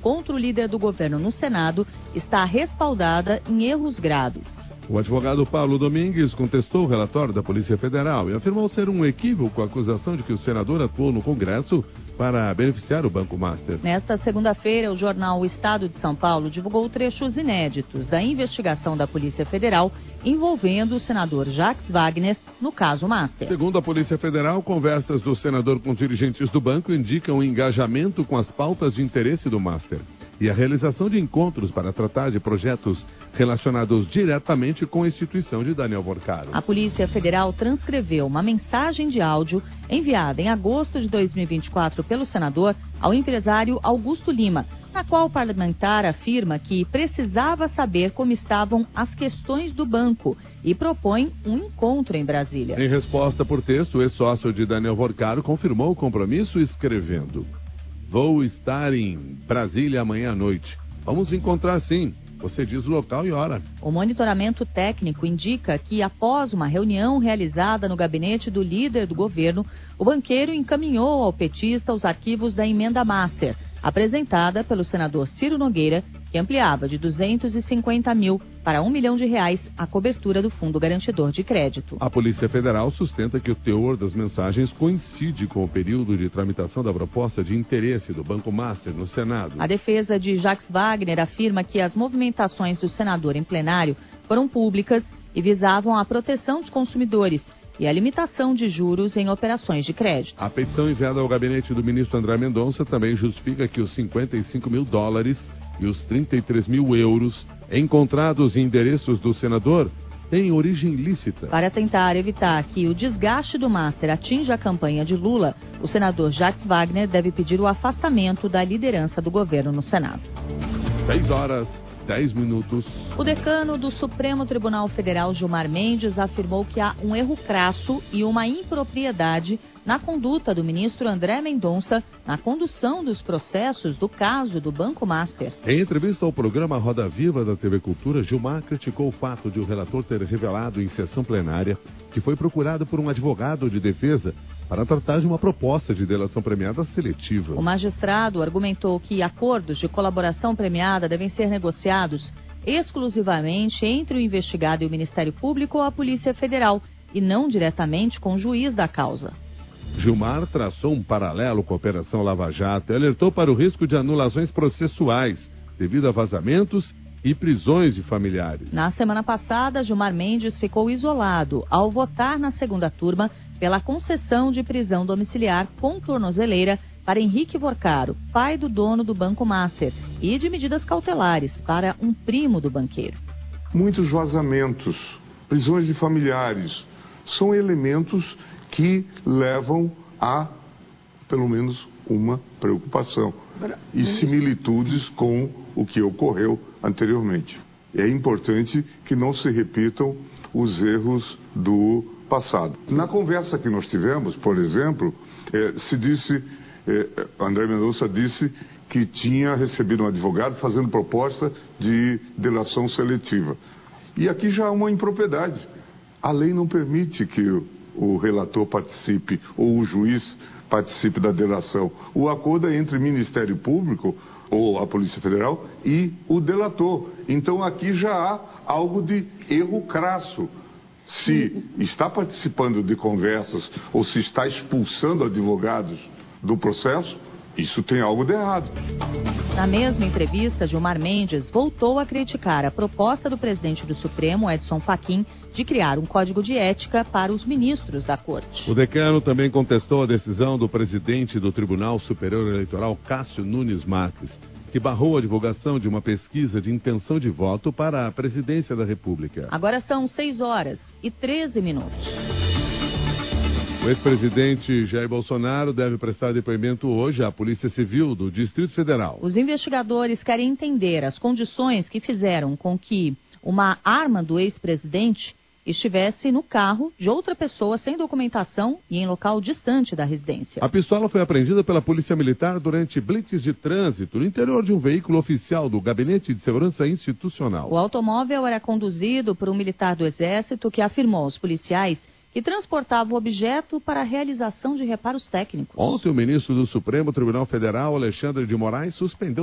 contra o líder do governo no Senado está respaldada em erros graves. O advogado Paulo Domingues contestou o relatório da Polícia Federal e afirmou ser um equívoco a acusação de que o senador atuou no Congresso para beneficiar o Banco Master. Nesta segunda-feira, o jornal O Estado de São Paulo divulgou trechos inéditos da investigação da Polícia Federal envolvendo o senador Jacques Wagner no caso Master. Segundo a Polícia Federal, conversas do senador com dirigentes do banco indicam engajamento com as pautas de interesse do Master e a realização de encontros para tratar de projetos relacionados diretamente com a instituição de Daniel Vorcaro. A Polícia Federal transcreveu uma mensagem de áudio enviada em agosto de 2024 pelo senador ao empresário Augusto Lima, na qual o parlamentar afirma que precisava saber como estavam as questões do banco e propõe um encontro em Brasília. Em resposta por texto, o ex-sócio de Daniel Vorcaro confirmou o compromisso escrevendo: "Vou estar em Brasília amanhã à noite. Vamos encontrar sim. Você diz o local e hora." O monitoramento técnico indica que, após uma reunião realizada no gabinete do líder do governo, o banqueiro encaminhou ao petista os arquivos da emenda Master, apresentada pelo senador Ciro Nogueira, que ampliava de 250 mil para R$1 milhão a cobertura do Fundo Garantidor de Crédito. A Polícia Federal sustenta que o teor das mensagens coincide com o período de tramitação da proposta de interesse do Banco Master no Senado. A defesa de Jacques Wagner afirma que as movimentações do senador em plenário foram públicas e visavam a proteção dos consumidores e a limitação de juros em operações de crédito. A petição enviada ao gabinete do ministro André Mendonça também justifica que os $55 mil e os 33 mil euros encontrados em endereços do senador têm origem lícita. Para tentar evitar que o desgaste do Master atinja a campanha de Lula, o senador Jacques Wagner deve pedir o afastamento da liderança do governo no Senado. 6h10. O decano do Supremo Tribunal Federal, Gilmar Mendes, afirmou que há um erro crasso e uma impropriedade na conduta do ministro André Mendonça na condução dos processos do caso do Banco Master. Em entrevista ao programa Roda Viva da TV Cultura, Gilmar criticou o fato de o relator ter revelado em sessão plenária que foi procurado por um advogado de defesa para tratar de uma proposta de delação premiada seletiva. O magistrado argumentou que acordos de colaboração premiada devem ser negociados exclusivamente entre o investigado e o Ministério Público ou a Polícia Federal, e não diretamente com o juiz da causa. Gilmar traçou um paralelo com a Operação Lava Jato e alertou para o risco de anulações processuais devido a vazamentos e prisões de familiares. Na semana passada, Gilmar Mendes ficou isolado ao votar na segunda turma pela concessão de prisão domiciliar com tornozeleira para Henrique Vorcaro, pai do dono do Banco Master, e de medidas cautelares para um primo do banqueiro. Muitos vazamentos, prisões de familiares, são elementos que levam a, pelo menos, uma preocupação e similitudes com o que ocorreu anteriormente. É importante que não se repitam os erros do passado. Na conversa que nós tivemos, por exemplo, André Mendonça disse que tinha recebido um advogado fazendo proposta de delação seletiva. E aqui já há uma impropriedade. A lei não permite que o relator participe ou o juiz participe da delação. O acordo é entre o Ministério Público ou a Polícia Federal e o delator. Então aqui já há algo de erro crasso. Se está participando de conversas ou se está expulsando advogados do processo, isso tem algo de errado. Na mesma entrevista, Gilmar Mendes voltou a criticar a proposta do presidente do Supremo, Edson Fachin, de criar um código de ética para os ministros da Corte. O decano também contestou a decisão do presidente do Tribunal Superior Eleitoral, Cássio Nunes Marques, que barrou a divulgação de uma pesquisa de intenção de voto para a presidência da República. Agora são 6h13. O ex-presidente Jair Bolsonaro deve prestar depoimento hoje à Polícia Civil do Distrito Federal. Os investigadores querem entender as condições que fizeram com que uma arma do ex-presidente estivesse no carro de outra pessoa sem documentação e em local distante da residência. A pistola foi apreendida pela Polícia Militar durante blitz de trânsito no interior de um veículo oficial do Gabinete de Segurança Institucional. O automóvel era conduzido por um militar do Exército que afirmou aos policiais que transportava o objeto para a realização de reparos técnicos. Ontem, o ministro do Supremo Tribunal Federal, Alexandre de Moraes, suspendeu